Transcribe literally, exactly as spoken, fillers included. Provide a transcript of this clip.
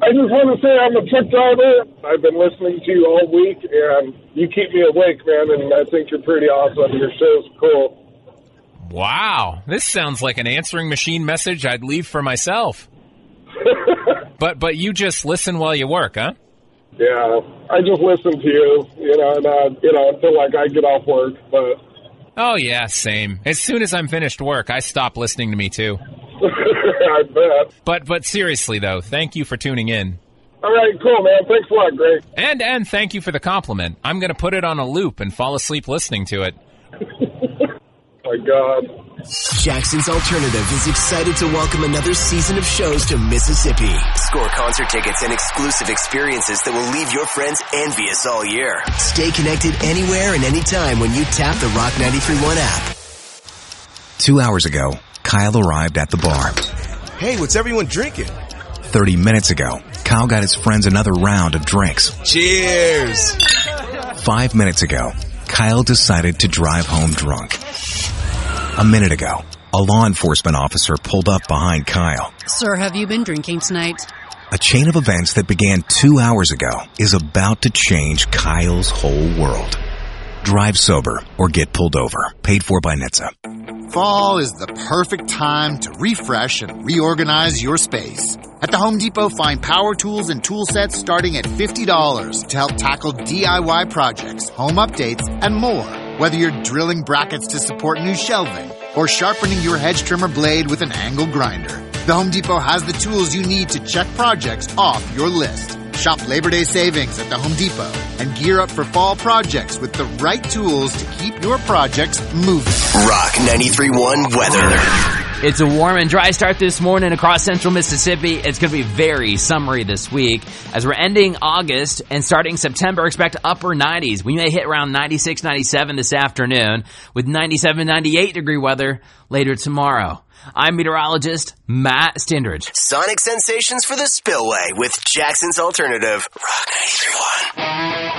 I just want to say I'm a truck driver. I've been listening to you all week, and you keep me awake, man, and I think you're pretty awesome. Your show's cool. Wow. This sounds like an answering machine message I'd leave for myself. but but you just listen while you work, huh? Yeah, I just listen to you, you know, and, uh, you know, until, like, I get off work, but... Oh, yeah, same. As soon as I'm finished work, I stop listening to me, too. I bet. But but seriously, though, thank you for tuning in. All right, cool, man. Thanks a lot, Greg. And, and thank you for the compliment. I'm going to put it on a loop and fall asleep listening to it. Oh, my God. Jackson's Alternative is excited to welcome another season of shows to Mississippi. Score concert tickets and exclusive experiences that will leave your friends envious all year. Stay connected anywhere and anytime when you tap the Rock ninety-three point one app. Two hours ago, Kyle arrived at the bar. Hey, what's everyone drinking? Thirty minutes ago, Kyle got his friends another round of drinks. Cheers! Five minutes ago, Kyle decided to drive home drunk. A minute ago, a law enforcement officer pulled up behind Kyle. Sir, have you been drinking tonight? A chain of events that began two hours ago is about to change Kyle's whole world. Drive sober or get pulled over. Paid for by N H T S A. Fall is the perfect time to refresh and reorganize your space. At the Home Depot, find power tools and tool sets starting at fifty dollars to help tackle D I Y projects, home updates, and more. Whether you're drilling brackets to support new shelving or sharpening your hedge trimmer blade with an angle grinder, the Home Depot has the tools you need to check projects off your list. Shop Labor Day savings at the Home Depot and gear up for fall projects with the right tools to keep your projects moving. Rock ninety-three point one weather. It's a warm and dry start this morning across central Mississippi. It's going to be very summery this week. As we're ending August and starting September, expect upper nineties. We may hit around ninety-six, ninety-seven this afternoon with ninety-seven, ninety-eight degree weather later tomorrow. I'm meteorologist Matt Stindridge. Sonic sensations for the spillway with Jackson's Alternative. Rock ninety-three point one.